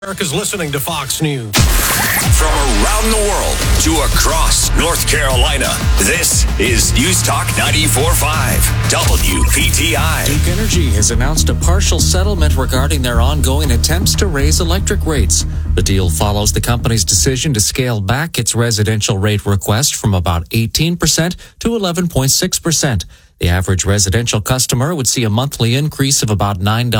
America's listening to Fox News. From around the world to across North Carolina, this is News Talk 94.5 WPTI. Duke Energy has announced a partial settlement regarding their ongoing attempts to raise electric rates. The deal follows the company's decision to scale back its residential rate request from about 18% to 11.6%. The average residential customer would see a monthly increase of about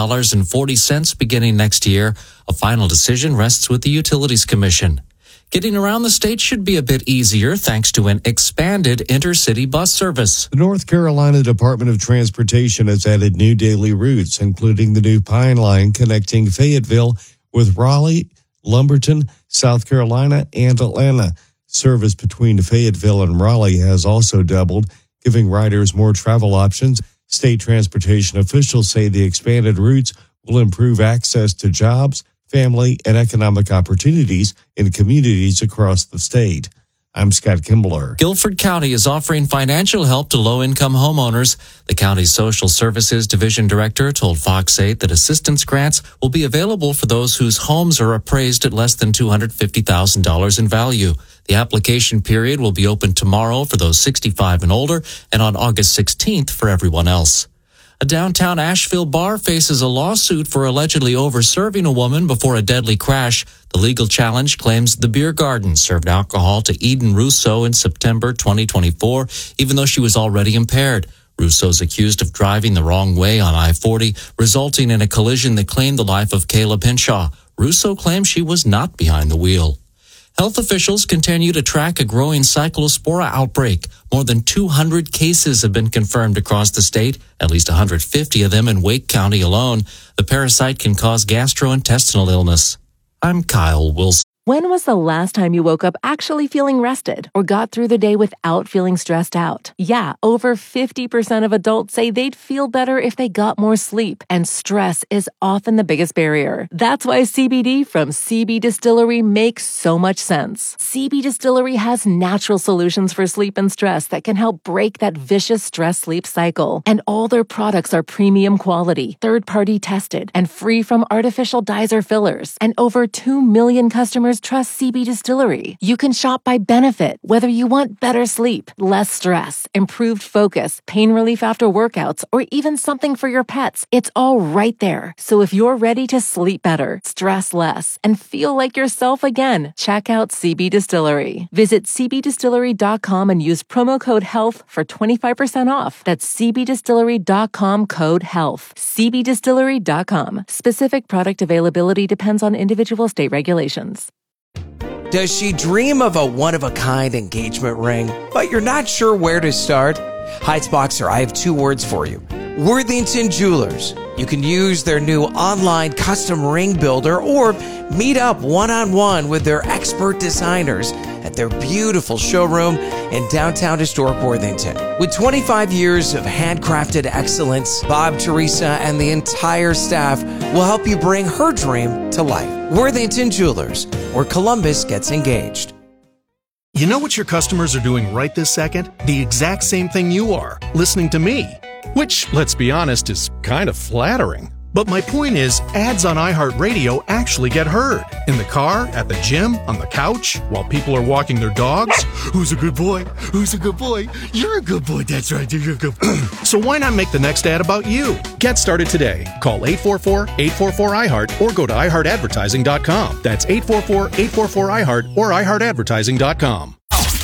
$9.40 beginning next year. A final decision rests with the Utilities Commission. Getting around the state should be a bit easier thanks to an expanded intercity bus service. The North Carolina Department of Transportation has added new daily routes, including the new Pine Line connecting Fayetteville with Raleigh, Lumberton, South Carolina, and Atlanta. Service between Fayetteville and Raleigh has also doubled, giving riders more travel options. State transportation officials say the expanded routes will improve access to jobs, family, and economic opportunities in communities across the state. I'm Scott Kimbler. Guilford County is offering financial help to low-income homeowners. The county's Social Services Division Director told Fox 8 that assistance grants will be available for those whose homes are appraised at less than $250,000 in value. The application period will be open tomorrow for those 65 and older and on August 16th for everyone else. A downtown Asheville bar faces a lawsuit for allegedly over-serving a woman before a deadly crash. The legal challenge claims the beer garden served alcohol to Eden Russo in September 2024, even though she was already impaired. Russo's accused of driving the wrong way on I-40, resulting in a collision that claimed the life of Kayla Pinshaw. Russo claims she was not behind the wheel. Health officials continue to track a growing cyclospora outbreak. More than 200 cases have been confirmed across the state, at least 150 of them in Wake County alone. The parasite can cause gastrointestinal illness. I'm Kyle Wilson. When was the last time you woke up actually feeling rested or got through the day without feeling stressed out? Yeah, over 50% of adults say they'd feel better if they got more sleep, and stress is often the biggest barrier. That's why CBD from CB Distillery makes so much sense. CB Distillery has natural solutions for sleep and stress that can help break that vicious stress-sleep cycle. And all their products are premium quality, third-party tested, and free from artificial dyes or fillers. And over 2 million customers trust CB Distillery. You can shop by benefit, whether you want better sleep, less stress, improved focus, pain relief after workouts, or even something for your pets. It's all right there. So if you're ready to sleep better, stress less, and feel like yourself again, check out CB Distillery. Visit cbdistillery.com and use promo code HEALTH for 25% off. That's cbdistillery.com code HEALTH. cbdistillery.com. Specific product availability depends on individual state regulations. Does she dream of a one-of-a-kind engagement ring, but you're not sure where to start? Heights Boxer, I have 2 words for you. Worthington Jewelers. You can use their new online custom ring builder or meet up one-on-one with their expert designers at their beautiful showroom in downtown historic Worthington. With 25 years of handcrafted excellence, Bob, Teresa, and the entire staff will help you bring her dream to life. Worthington Jewelers, where Columbus gets engaged. You know what your customers are doing right this second? The exact same thing you are, listening to me. Which, let's be honest, is kind of flattering. But my point is, ads on iHeartRadio actually get heard. In the car, at the gym, on the couch, while people are walking their dogs. Who's a good boy? Who's a good boy? You're a good boy. That's right. You're a good boy. So why not make the next ad about you? Get started today. Call 844-844-iHeart or go to iHeartAdvertising.com. That's 844-844-iHeart or iHeartAdvertising.com.